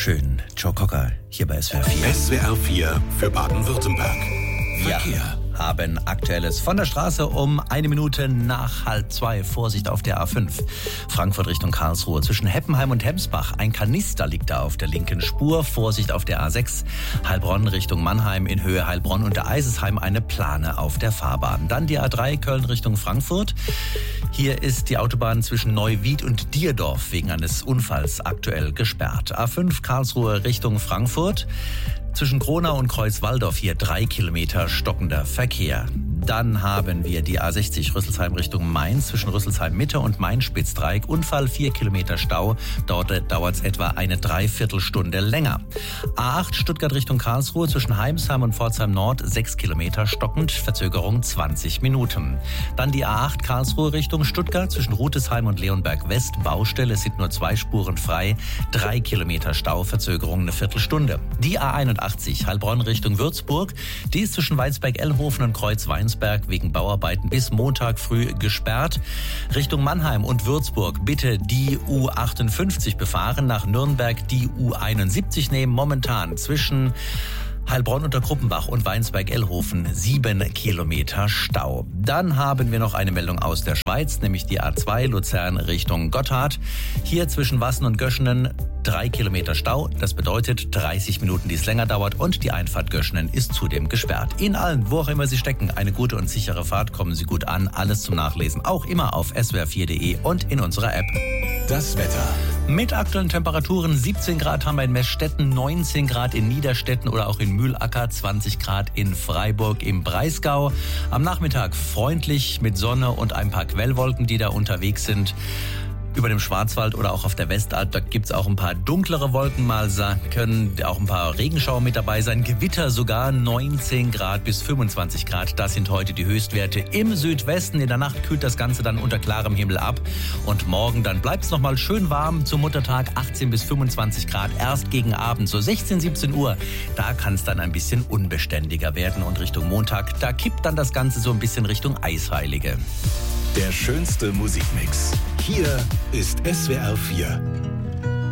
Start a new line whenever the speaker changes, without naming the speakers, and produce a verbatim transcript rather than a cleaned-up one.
Schön. Joe Cocker hier bei S W R vier.
S W R vier für Baden-Württemberg.
Ja.
Verkehr.
Haben Aktuelles von der Straße um eine Minute nach halb zwei. Vorsicht auf der A fünf. Frankfurt Richtung Karlsruhe. Zwischen Heppenheim und Hemsbach. Ein Kanister liegt da auf der linken Spur. Vorsicht auf der A sechs. Heilbronn Richtung Mannheim in Höhe Heilbronn und der Eisesheim eine Plane auf der Fahrbahn. Dann die A drei Köln Richtung Frankfurt. Hier ist die Autobahn zwischen Neuwied und Dierdorf wegen eines Unfalls aktuell gesperrt. A fünf Karlsruhe Richtung Frankfurt. Zwischen Kronau und Kreuzwaldorf hier drei Kilometer stockender Verkehr. Dann haben wir die A sechzig Rüsselsheim Richtung Mainz zwischen Rüsselsheim Mitte und Main-Spitzdreieck. Unfall, vier Kilometer Stau. Dort dauert es etwa eine Dreiviertelstunde länger. A acht Stuttgart Richtung Karlsruhe zwischen Heimsheim und Pforzheim Nord sechs Kilometer stockend. Verzögerung zwanzig Minuten. Dann die A acht Karlsruhe Richtung Stuttgart zwischen Rutesheim und Leonberg West. Baustelle, es sind nur zwei Spuren frei. drei Kilometer Stau, Verzögerung eine Viertelstunde. Die A einundachtzig Heilbronn Richtung Würzburg. Die ist zwischen Weinsberg-Ellhofen und Kreuz-Weinsberg wegen Bauarbeiten bis Montag früh gesperrt. Richtung Mannheim und Würzburg bitte die U achtundfünfzig befahren, nach Nürnberg die U einundsiebzig nehmen. Momentan zwischen Heilbronn unter Kruppenbach und Weinsberg-Ellhofen sieben Kilometer Stau. Dann haben wir noch eine Meldung aus der Schweiz, nämlich die A zwei Luzern Richtung Gotthard. Hier zwischen Wassen und Göschenen drei Kilometer Stau. Das bedeutet dreißig Minuten, die es länger dauert, und die Einfahrt Göschenen ist zudem gesperrt. Ihnen allen, wo auch immer Sie stecken, eine gute und sichere Fahrt. Kommen Sie gut an. Alles zum Nachlesen auch immer auf S W R vier punkt de und in unserer App.
Das Wetter.
Mit aktuellen Temperaturen siebzehn Grad haben wir in Meßstetten, neunzehn Grad in Niederstetten oder auch in Mühlacker, zwanzig Grad in Freiburg im Breisgau. Am Nachmittag freundlich mit Sonne und ein paar Quellwolken, die da unterwegs sind. Über dem Schwarzwald oder auch auf der Westalb, da gibt's auch ein paar dunklere Wolken mal sein, können auch ein paar Regenschauer mit dabei sein. Gewitter sogar neunzehn Grad bis fünfundzwanzig Grad, das sind heute die Höchstwerte im Südwesten. In der Nacht kühlt das Ganze dann unter klarem Himmel ab und morgen dann bleibt's noch mal schön warm zum Muttertag, achtzehn bis fünfundzwanzig Grad, erst gegen Abend, so sechzehn, siebzehn Uhr. Da kann's dann ein bisschen unbeständiger werden und Richtung Montag, da kippt dann das Ganze so ein bisschen Richtung Eisheilige.
Der schönste Musikmix. Hier ist S W R vier.